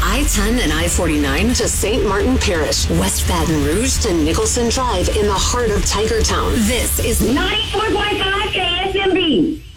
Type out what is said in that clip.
I-10 and I-49 to St. Martin Parish, West Baton Rouge to Nicholson Drive in the heart of Tigertown. This is 94.5 KSMB.